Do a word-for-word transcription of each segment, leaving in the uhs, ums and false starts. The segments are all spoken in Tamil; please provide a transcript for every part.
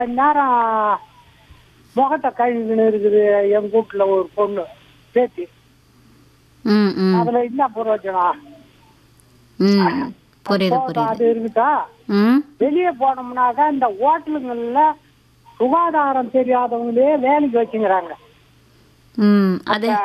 நேரம் முகத்தை கழுவின்னு இருக்குது எங்க வீட்டுல ஒரு பொண்ணு பேத்தி. ம் ம் அதுல என்ன பிரயோஜனம்? ம் புரியுது போதும், அது புரியுது இருக்குதா? ம் வெளியே போனோம்னாக்கா இந்த ஹோட்டலுங்கள்ல சுகாதாரம் தெரியாதவங்களே வேலைக்கு வச்சுக்கிறாங்க. ம் அது இந்த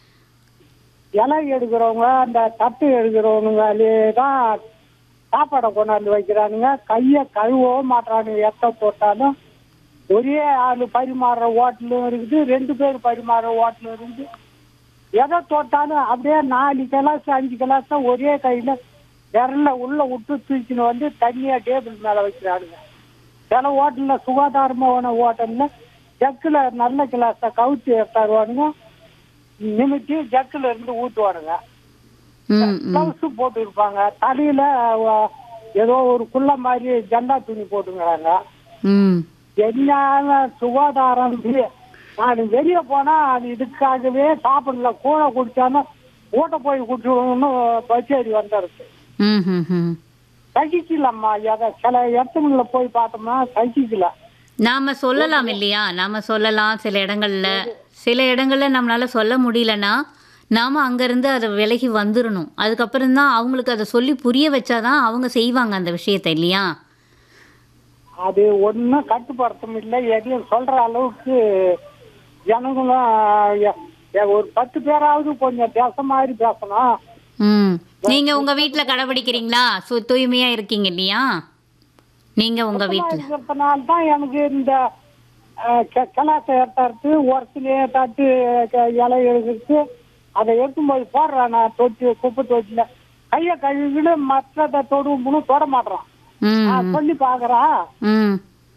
இலை எடுக்கிறவங்க அந்த தட்டு எடுக்கிறவங்களே தான் சாப்பாடை கொண்டாந்து வைக்கிறானுங்க. கையை கழுவவும் மாட்டானுங்க. எத்த போட்டாலும் ஒரே ஆள் பரிமாறுற ஹோட்டலும் இருக்குது, ரெண்டு பேர் பரிமாறுற ஹோட்டலும் இருக்குது. எதை தொட்டாலும் அப்படியே நாலு கிளாஸ் அஞ்சு கிளாஸ் தான் ஒரே கையில விரல உள்ள விட்டு தூக்கின்னு வந்து தண்ணியா டேபிள் மேல வைக்கிறானுங்க. சில ஹோட்டல்ல சுகாதாரமான ஹோட்டல்ல ஜக்குல நல்ல கிளாஸ கவுத்தி தருவானுங்க, நிமித்தி ஜக்குல இருந்து ஊத்துவானுங்க. ம் ம் கிளவுஸ் போட்டு இருப்பாங்க, தலையில அஹ், ஏதோ ஒரு குள்ள மாதிரி ஜெண்டா துணி போட்டுங்கிறாங்க. ம் என்ன சுகாதாரம் இது? நான் வெளியே போனா அது இதுக்காகவே சாப்பிடல. கூழ குடிச்சாலும் ஊட்ட போய் குடிச்சுன்னு பஸ் ஏறி வந்துடுது. ம் ம் ம் சகிக்கலம்மா. எதை சில இடத்துல போய் பார்த்தோம்னா சகிக்கல. நாம சொல்லலாம் இல்லையா? நாம சொல்லலாம். சில இடங்கள்ல சில இடங்கள்ல நம்மளால சொல்ல முடியலன்னா நாம அங்கிருந்து அதை விலகி வந்துடணும். அதுக்கப்புறம் தான் அவங்களுக்கு அதை சொல்லி புரிய வச்சாதான் அவங்க செய்வாங்க அந்த விஷயத்தை இல்லையா? அது ஒன்றும் கட்டுப்படுத்த இல்லை. எதையும் சொல்ற அளவுக்கு ஜனங்களும் எ- எ- ஒரு பத்து பேராவது கொஞ்சம் பேச மாதிரி பேசணும். ம் நீங்க உங்க வீட்ல கடைபிடிக்கிறீங்களா? சு தூய்மையா இருக்கீங்க இல்லையா? நீங்க உங்க வீட்ல இருக்கிறதுனால தான் எனக்கு இந்த கிளாஸை எடுத்து ஒருத்திலே தட்டு க- இலை எழுதிட்டு அதை எடுக்கும் போது போடுறான். நான் தொட்டு குப்பை தொட்டில கையை கழுவின்னு மற்றதை தொடுமுன்னு தொட மாட்டேறான். ம் நான் சொல்லி பாக்குறான். ம்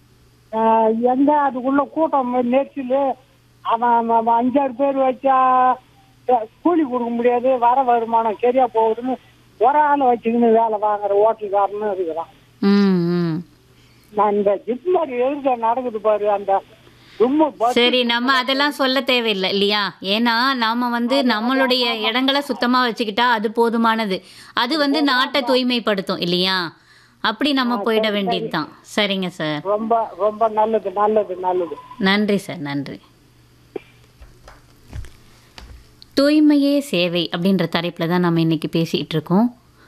எங்க அதுக்குள்ள கூட்டம் நெரிசல். அவன் அவன் அஞ்சாறு பேர் வச்சா அஹ், கூலி கொடுக்க முடியாது, வர வருமானம் சரியா போகுதுன்னு ஒரு ஆளை வச்சுக்கின்னு வேலை வாங்குற ஹோட்டல்காரன்னு இருக்கிறான். ம் ம் நான் இந்த ஜிப்மர் எழுத நடக்குது பாரு, அந்த ரொம்ப பஸ் சரி, நம்ம அதெல்லாம் சொல்ல தேவையில்லை இல்லையா? ஏன்னா நாம வந்து நம்மளுடைய இடங்களை சுத்தமா வச்சுக்கிட்டா அது போதுமானது. அது வந்து நாட்டை தூய்மைப்படுத்தும் இல்லையா? அப்படி நம்ம போயிட வேண்டியதுதான். சரிங்க சார். ரொம்ப ரொம்ப நல்லது நல்லது நல்லது. நன்றி சார், நன்றி. தூய்மையே சேவை அப்படின்ற தலைப்பில் தான் நம்ம இன்னைக்கு பேசிகிட்டு இருக்கோம்.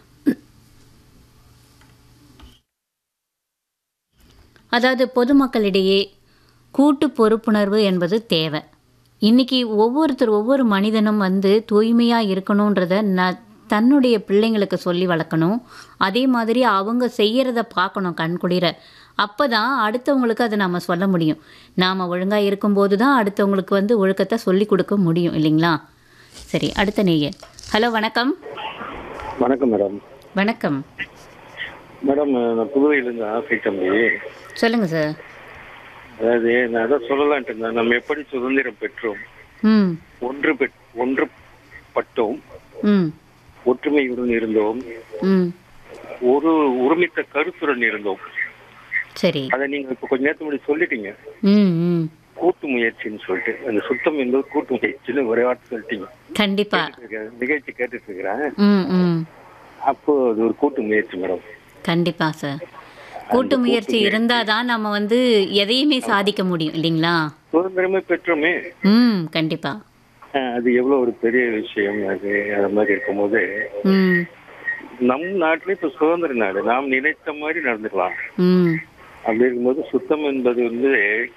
அதாவது பொதுமக்களிடையே கூட்டு பொறுப்புணர்வு என்பது தேவை. இன்னைக்கு ஒவ்வொருத்தர் ஒவ்வொரு மனிதனும் வந்து தூய்மையாக இருக்கணுன்றத ந தன்னுடைய பிள்ளைங்களுக்கு சொல்லி வளர்க்கணும். அதே மாதிரி அவங்க செய்யறத பார்க்கணும் கண்குளிர. அப்போ தான் அடுத்தவங்களுக்கு அதை நம்ம சொல்ல முடியும். நாம் ஒழுங்காக இருக்கும்போது தான் அடுத்தவங்களுக்கு வந்து ஒழுக்கத்தை சொல்லி கொடுக்க முடியும் இல்லைங்களா? சரி, அடுத்த நேயர். ஹலோ, வணக்கம். வணக்கம் மேடம். வணக்கம். மேடம், நான் புதுவையிலேருந்து ஆசை தம்பி. சொல்லுங்கள் சார். அதாவது நான் அதான் சொல்லலான்ட்டு இருந்தேன். நம்ம எப்படி சுதந்திரம் பெற்றோம், ம் ஒன்று பெற் ஒன்றுபட்டோம், ம் ஒற்றுமையுடன் இருந்தோம், ம் ஒரு ஒருமித்த கருத்துடன் இருந்தோம். சரி. அதை நீங்கள் இப்போ கொஞ்ச நேரத்துக்கு முன்னாடி சொல்லிட்டீங்க, ம் ம் கூட்டு முயற்சின்னு சொல்லிட்டு. அந்த சுத்தம் என்பது கூட்டு முயற்சின்னு ஒரே வார்த்தை சொல்லிட்டீங்க. கண்டிப்பா. நிகழ்ச்சி கேட்டுட்டு இருக்கிறேன். ம் ம் அப்போ அது ஒரு கூட்டு முயற்சி மேடம். கண்டிப்பா சார். கூட்டு முயற்சி இருந்தால் தான் நம்ம வந்து எதையுமே சாதிக்க முடியும் இல்லைங்களா? சுதந்திரமே பெற்றோமே. ம் கண்டிப்பா. அஹ் அது எவ்வளவு ஒரு பெரிய விஷயம். அது அது மாதிரி இருக்கும்போது ம் நம் நாட்டிலே இப்ப சுதந்திர நாடு, நாம் நினைத்த மாதிரி நடந்துக்கலாம். ம் அப்படி இருக்கும்போது சுத்தம் என்பது வந்து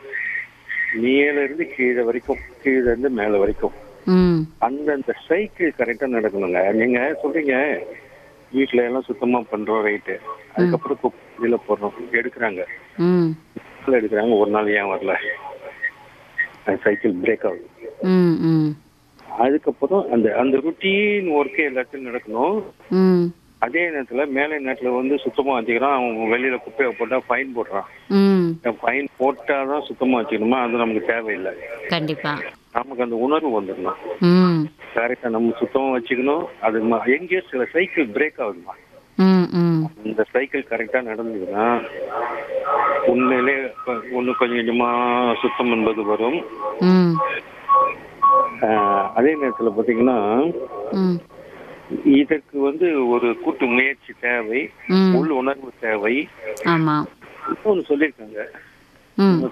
மேல இருந்து கீழே வரைக்கும், கீழே இருந்து மேல வரைக்கும் ம் அந்தந்த சைக்கிள் கரெக்டா நடக்கணுங்க. நீங்க சொல்றீங்க வீட்டுல எல்லாம் சுத்தமா பண்றோம், ரைட்டு. அதுக்கப்புறம் குப்பையில போடுறோம், எடுக்கிறாங்க ம் எடுக்கிறாங்க. ஒரு நாள் ஏன் வரல, சைக்கிள் பிரேக் ஆகுது. ம் ம் அதுக்கப்புறம் அந்த அந்த ருட்டீன் ஒர்க்கே எல்லாத்தையும் நடக்கணும். ம் அதே நேரத்துல மேலை நாட்டுல வந்து சுத்தமா வச்சுக்கிறான். அவங்க வெளியில குப்பையை போட்டா ஃபைன் போடுறான். ம் ஃபைன் போட்டாதான் சுத்தமா வச்சுக்கணுமா? அது நமக்கு தேவையில்லை. கண்டிப்பா. நமக்கு அந்த உணர்வு வந்துடணும், ம் கரெக்டா நம்ம சுத்தமா வச்சுக்கணும். அது ம- எங்கேயோ சில சைக்கிள் பிரேக் ஆகுதுமா. ம் ம் இந்த சைக்கிள் கரெக்டா நடந்ததுன்னா உண்மையிலே ஒண்ணு கொஞ்சம் கொஞ்சமா சுத்தம் என்பது வரும். ம் ஆஹ் அதே நேரத்துல பாத்தீங்கன்னா ம் இதற்கு வந்து ஒரு கூட்டு முயற்சி தேவை, ம் உள் உணர்வு தேவை. ஆமாம். இன்னொன்னு சொல்லியிருக்காங்க, ம்